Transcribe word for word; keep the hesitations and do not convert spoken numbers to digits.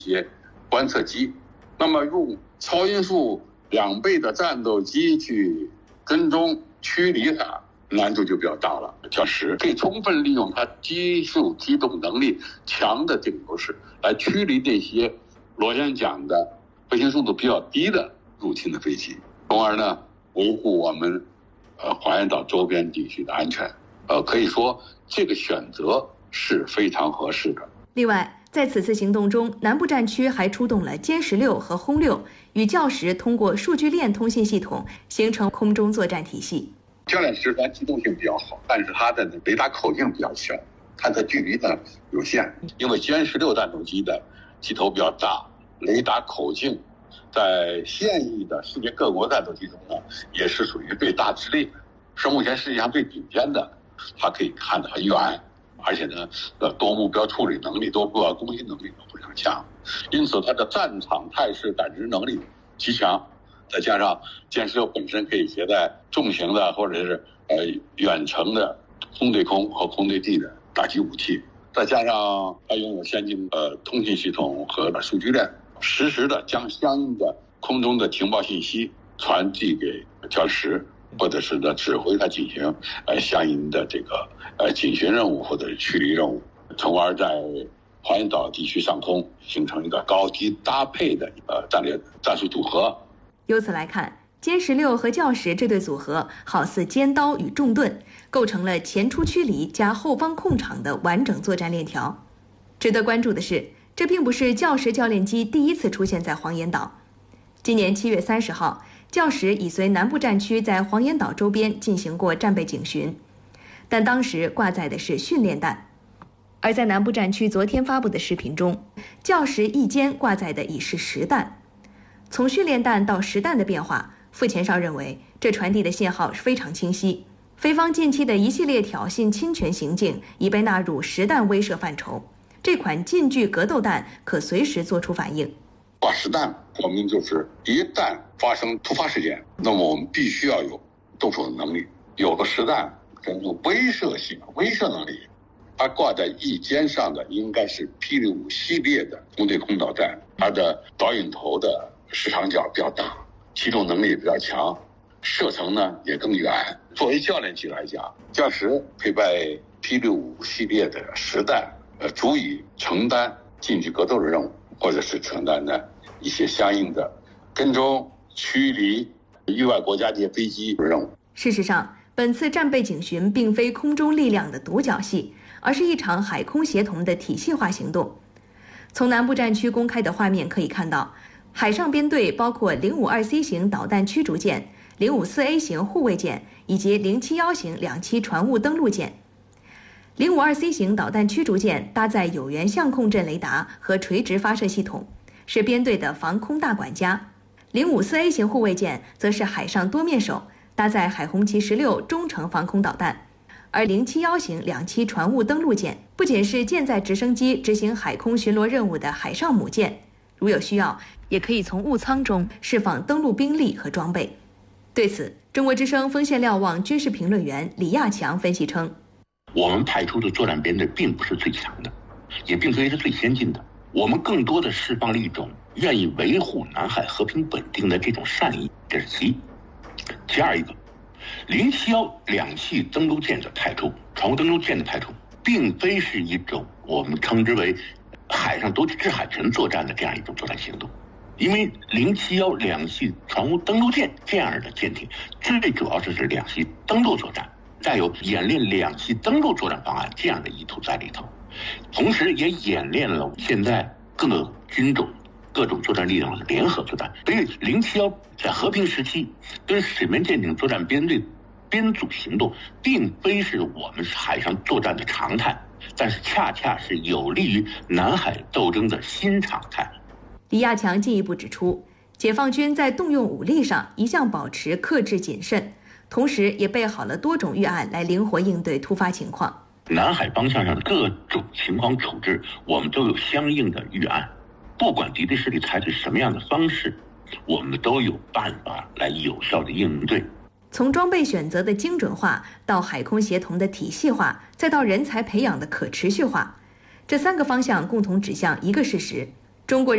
些观测机。那么用超音速两倍的战斗机去跟踪驱离它，难度就比较大了。教师可以充分利用它技术机动能力强的这个优势，来驱离那些螺旋桨的飞行速度比较低的入侵的飞机，从而呢维护我们呃黄岩岛周边地区的安全。呃，可以说这个选择是非常合适的。 另外，在此次行动中，南部战区还出动了歼十六和轰六，与教实通过数据链通信系统形成空中作战体系。 教练十三机动性比较好，但是它的雷达口径比较小，探测距离呢有限。因为歼十六战斗机的机头比较大，雷达口径在现役的世界各国战斗机中呢，也是属于最大之列，是目前世界上最顶尖的。它可以看得很远，而且呢，呃，多目标处理能力、多目标攻击能力都非常强，因此它的战场态势感知能力极强。再加上歼十六本身可以携带重型的或者是呃远程的空对空和空对地的打击武器，再加上它拥有先进的通信系统和数据链，实时的将相应的空中的情报信息传递给教实，或者是呢指挥它进行呃相应的这个呃警巡任务或者是驱离任务，从而在黄岩岛地区上空形成一个高低搭配的呃战略战术组合。 由此来看，歼十六和教实这对组合好似尖刀与重盾，构成了前出驱离加后方控场的完整作战链条。值得关注的是，这并不是教实教练机第一次出现在黄岩岛。今年七月三十号，教实已随南部战区在黄岩岛周边进行过战备警巡，但当时挂载的是训练弹。而在南部战区昨天发布的视频中，教实翼尖挂载的已是实弹。从训练弹到实弹的变化，傅前哨认为这传递的信号非常清晰。菲方近期的一系列挑衅侵权行径已被纳入实弹威慑范畴，这款近距格斗弹可随时做出反应。 挂实弹，我们就是一旦发生突发事件，那么我们必须要有动手的能力，有了实弹，这种威慑性、威慑能力。它挂在翼尖上的应该是霹雳五系列的空对空导弹，它的导引头的时长角比较大，机动能力也比较强，射程呢也更远。作为教练机来讲，教实配备霹雳五系列的实弹，呃，足以承担近距格斗的任务，或者是承担的一些相应的跟踪、驱离域外国家这些飞机的任务。 事实上，本次战备警巡并非空中力量的独角戏，而是一场海空协同的体系化行动。从南部战区公开的画面可以看到，海上编队包括零五二 C 型导弹驱逐舰、零五四 A 型护卫舰以及零七一型两栖船坞登陆舰。零五二 C 型导弹驱逐舰搭载有源相控阵雷达和垂直发射系统，是编队的防空大管家。零五四 A 型护卫舰则是海上多面手，搭载海红旗十六中程防空导弹。而零七一型两栖船坞登陆舰不仅是舰载直升机执行海空巡逻任务的海上母舰，如有需要，也可以从雾舱中释放登陆兵力和装备。对此，中国之声锋线瞭望军事评论员李亚强分析称， 我们派出的作战编队并不是最强的，也并非是最先进的，我们更多的释放了一种愿意维护南海和平稳定的这种善意，这是其一。其二一个，零七幺两栖登陆舰的派出，船坞登陆舰的派出，并非是一种我们称之为海上夺取制海权作战的这样一种作战行动，因为零七幺两栖船坞登陆舰这样的舰艇，最主要就是两栖登陆作战，带有演练两栖登陆作战方案这样的意图在里头，同时也演练了现在各个军种各种作战力量的联合作战。所以零七幺在和平时期跟水面舰艇作战编队编组行动，并非是我们海上作战的常态，但是恰恰是有利于南海斗争的新常态。 李亚强进一步指出，解放军在动用武力上一向保持克制谨慎，同时也备好了多种预案来灵活应对突发情况。 南海方向上的各种情况处置，我们都有相应的预案，不管敌对势力采取什么样的方式，我们都有办法来有效的应对。 从装备选择的精准化到海空协同的体系化，再到人才培养的可持续化，这三个方向共同指向一个事实：中国人